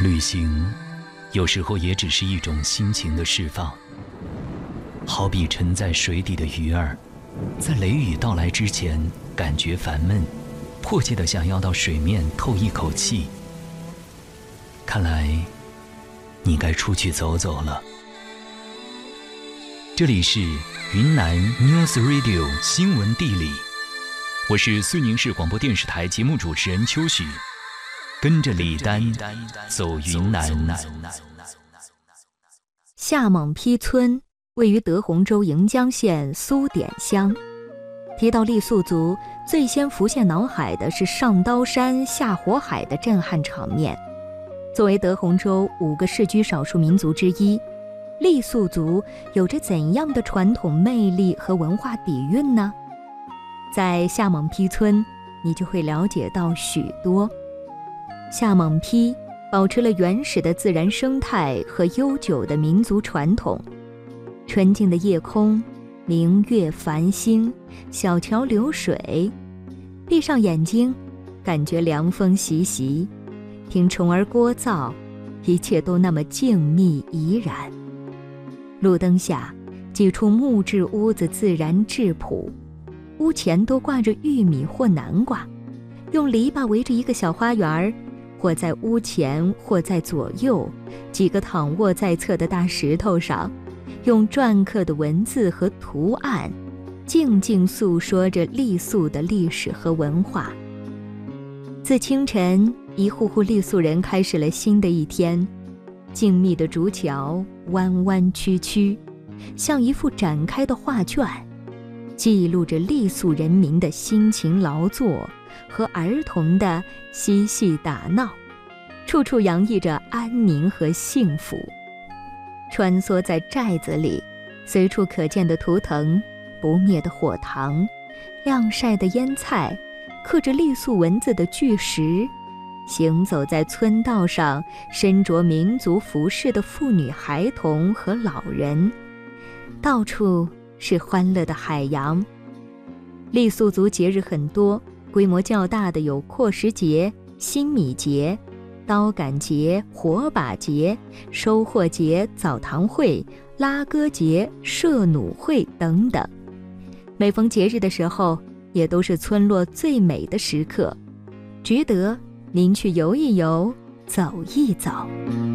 旅行有时候也只是一种心情的释放，好比沉在水底的鱼儿，在雷雨到来之前感觉烦闷，迫切地想要到水面透一口气。看来你该出去走走了。这里是云南 News Radio 新闻地理，我是绥宁市广播电视台节目主持人邱许，跟着李丹走云南。 夏蒙批村位于德宏州盈江县苏点乡。提到傈僳族，最先浮现脑海的是上刀山下火海的震撼场面。作为德宏州5个世居少数民族之一，傈僳族有着怎样的传统魅力和文化底蕴呢？在夏蒙批村，你就会了解到许多。夏蒙批保持了原始的自然生态和悠久的民族传统。纯净的夜空，明月繁星，小桥流水，闭上眼睛，感觉凉风习习，听虫儿聒噪，一切都那么静谧怡然。路灯下，几处木质屋子自然质朴，屋前都挂着玉米或南瓜，用篱笆围着一个小花园，或在屋前，或在左右，几个躺卧在侧的大石头上，用篆刻的文字和图案，静静诉说着傈僳的历史和文化。自清晨，一户户傈僳人开始了新的一天。静谧的竹桥弯弯曲曲，像一幅展开的画卷，记录着傈僳人民的辛勤劳作和儿童的嬉戏打闹，处处洋溢着安宁和幸福。穿梭在寨子里，随处可见的图腾，不灭的火塘，晾晒的腌菜，刻着傈僳文字的巨石，行走在村道上身着民族服饰的妇女孩童和老人，到处是欢乐的海洋。傈僳族节日很多，规模较大的有阔时节、新米节、刀杆节、火把节、收获节、澡堂会、拉歌节、射弩会等等。每逢节日的时候，也都是村落最美的时刻，值得您去游一游，走一走。